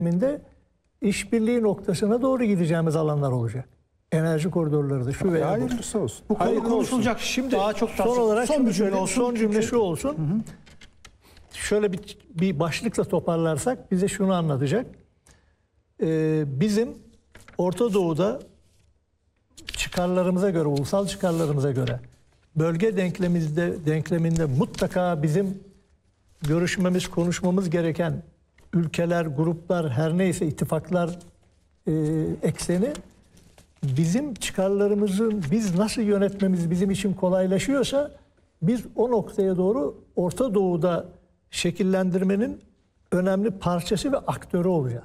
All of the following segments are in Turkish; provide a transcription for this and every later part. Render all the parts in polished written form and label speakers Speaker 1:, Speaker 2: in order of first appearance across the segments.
Speaker 1: de işbirliği noktasına doğru gideceğimiz alanlar olacak. Enerji koridorları da şu veya bu.
Speaker 2: Hayırlısı olsun.
Speaker 3: Bu konu
Speaker 2: Hayırlı
Speaker 3: konuşulacak.
Speaker 2: olsun.
Speaker 1: Şimdi
Speaker 3: daha çok
Speaker 1: son olarak
Speaker 3: son bir cümle olsun.
Speaker 1: son cümle şu olsun. Şöyle bir başlıkla toparlarsak bize şunu anlatacak. Bizim Orta Doğu'da çıkarlarımıza göre, ulusal çıkarlarımıza göre bölge denkleminde mutlaka bizim görüşmemiz, konuşmamız gereken ülkeler, gruplar, her neyse ittifaklar ekseni bizim çıkarlarımızın biz nasıl yönetmemiz bizim için kolaylaşıyorsa biz o noktaya doğru Orta Doğu'da şekillendirmenin önemli parçası ve aktörü olacağız.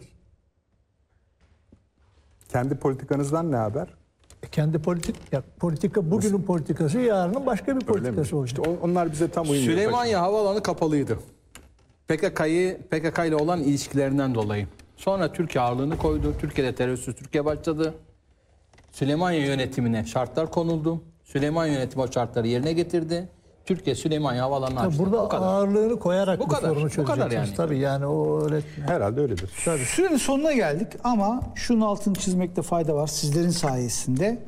Speaker 2: Kendi politikanızdan ne haber?
Speaker 1: Kendi politika bugünün politikası, yarının başka bir politikası olacak.
Speaker 2: İşte onlar bize tam uymuyor.
Speaker 4: Süleymaniye Havaalanı kapalıydı. PKK ile olan ilişkilerinden dolayı. Sonra Türkiye ağırlığını koydu. Türkiye'de terörsüz Türkiye başladı. Süleymaniye yönetimine şartlar konuldu. Süleymaniye yönetimi o şartları yerine getirdi. Türkiye Süleymaniye Havaalanı'nı açtı.
Speaker 1: Burada
Speaker 4: bu kadar.
Speaker 1: ağırlığını koyarak bu sorunu çözeceksiniz.
Speaker 4: kadar yani.
Speaker 1: Tabii yani o öyle.
Speaker 2: Herhalde öyledir.
Speaker 3: Sürenin sonuna geldik ama şunun altını çizmekte fayda var sizlerin sayesinde.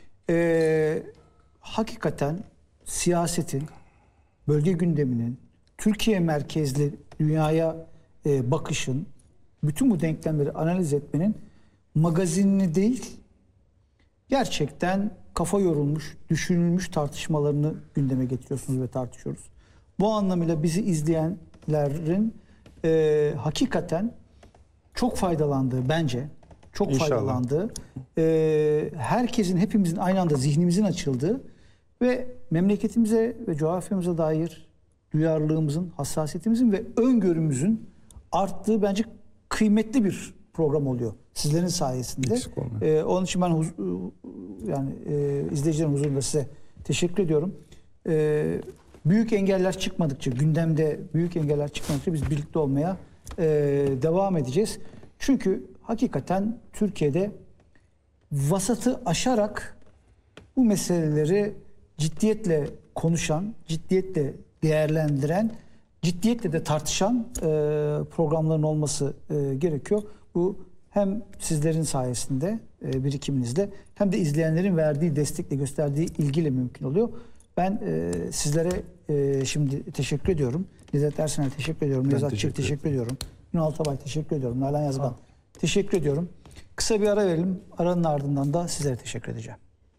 Speaker 3: Hakikaten siyasetin, bölge gündeminin, Türkiye merkezli dünyaya bakışın, bütün bu denklemleri analiz etmenin magazinini değil, gerçekten kafa yorulmuş, düşünülmüş tartışmalarını gündeme getiriyorsunuz ve tartışıyoruz. Bu anlamıyla bizi izleyenlerin hakikaten çok faydalandığı, bence çok
Speaker 2: İnşallah.
Speaker 3: faydalandığı, herkesin, hepimizin aynı anda zihnimizin açıldığı ve memleketimize ve coğrafyamıza dair duyarlılığımızın, hassasiyetimizin ve öngörümüzün arttığı bence kıymetli bir program oluyor sizlerin sayesinde. Onun için ben izleyicilerin huzurunda size teşekkür ediyorum. Büyük engeller çıkmadıkça, gündemde büyük engeller çıkmadıkça biz birlikte olmaya devam edeceğiz. Çünkü hakikaten Türkiye'de vasatı aşarak bu meseleleri ciddiyetle konuşan, ciddiyetle değerlendiren, ciddiyetle de tartışan programların olması gerekiyor. Bu hem sizlerin sayesinde, birikiminizle, hem de izleyenlerin verdiği destekle, gösterdiği ilgiyle mümkün oluyor. Ben sizlere şimdi teşekkür ediyorum. Nezahat Ersen'e teşekkür ediyorum. Nevzat Çelik teşekkür ediyorum. Ünal Tabay teşekkür ediyorum. Nalan Yazgan teşekkür ediyorum. Kısa bir ara verelim. Aranın ardından da sizlere teşekkür edeceğim.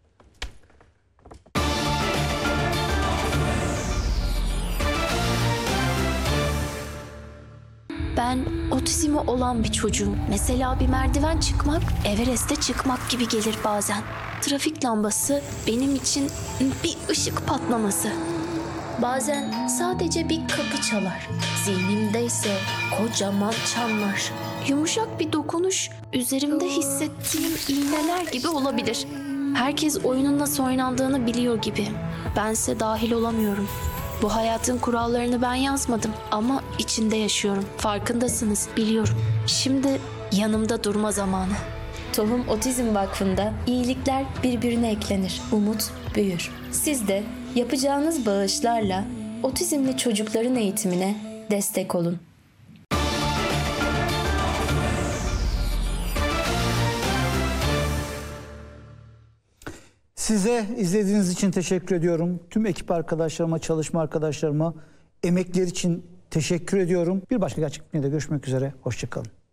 Speaker 5: Ben otizmi olan bir çocuğum. Mesela bir merdiven çıkmak, Everest'e çıkmak gibi gelir bazen. Trafik lambası benim için bir ışık patlaması. Bazen sadece bir kapı çalar. Zihnimde ise kocaman çanlar. Yumuşak bir dokunuş üzerimde hissettiğim iğneler gibi olabilir. Herkes oyunun nasıl oynandığını biliyor gibi. Bense dahil olamıyorum. Bu hayatın kurallarını ben yazmadım ama içinde yaşıyorum. Farkındasınız, biliyorum. Şimdi yanımda durma zamanı.
Speaker 6: Tohum Otizm Vakfı'nda iyilikler birbirine eklenir, umut büyür. Siz de yapacağınız bağışlarla otizmli çocukların eğitimine destek olun.
Speaker 3: Size izlediğiniz için teşekkür ediyorum. Tüm ekip arkadaşlarıma, çalışma arkadaşlarıma, emekleri için teşekkür ediyorum. Bir başka gerçeklikle de görüşmek üzere. Hoşça kalın.